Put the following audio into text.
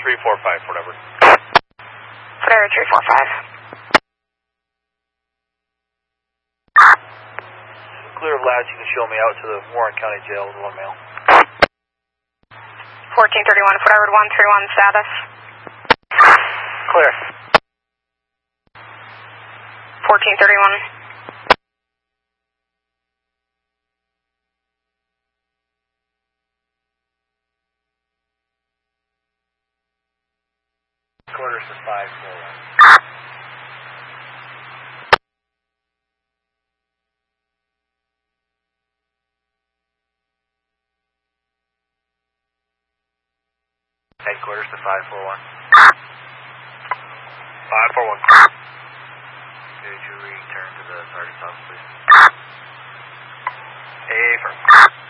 345, whatever. Whatever, 345. Clear of labs, you can show me out to the Warren County Jail with 1 mail. 1431, Forward 131 status. Clear. 1431. Quarters to 541. Headquarters to 541. 541. Could you return to the sergeant's office, please? A firm.